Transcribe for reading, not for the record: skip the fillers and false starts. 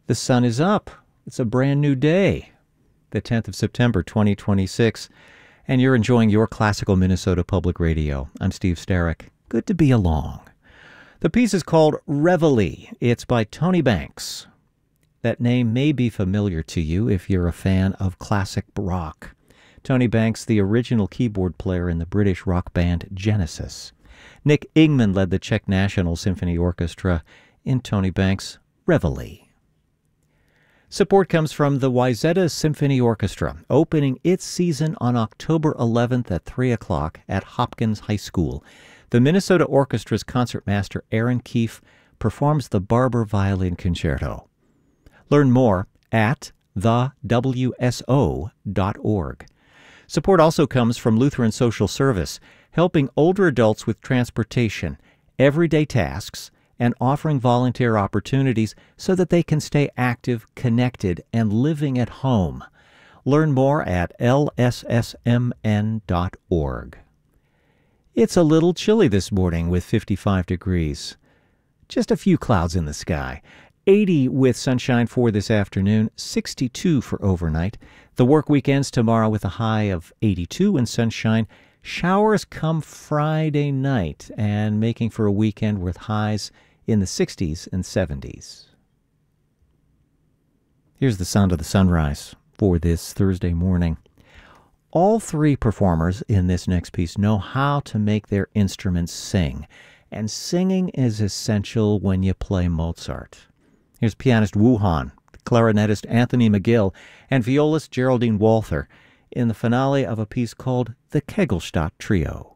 The sun is up. It's a brand new day, the 10th of September, 2026, and you're enjoying your classical Minnesota Public Radio. I'm Steve Starrick. Good to be along. The piece is called Reveille. It's by Tony Banks. That name may be familiar to you if you're a fan of classic rock. Tony Banks, the original keyboard player in the British rock band Genesis. Nick Ingman led the Czech National Symphony Orchestra in Tony Banks' Reveille. Support comes from the Wayzata Symphony Orchestra, opening its season on October 11th at 3 o'clock at Hopkins High School. The Minnesota Orchestra's concertmaster Aaron Keefe performs the Barber Violin Concerto. Learn more at thewso.org. Support also comes from Lutheran Social Service, helping older adults with transportation, everyday tasks, and offering volunteer opportunities so that they can stay active, connected, and living at home. Learn more at lssmn.org. It's a little chilly this morning with 55 degrees. Just a few clouds in the sky. 80 with sunshine for this afternoon, 62 for overnight. The work weekend's tomorrow with a high of 82 and sunshine. Showers come Friday night and making for a weekend with highs in the 60s and 70s. Here's the sound of the sunrise for this Thursday morning. All three performers in this next piece know how to make their instruments sing, and singing is essential when you play Mozart. Here's pianist Wu Han, clarinetist Anthony McGill, and violist Geraldine Walther in the finale of a piece called the Kegelstadt Trio.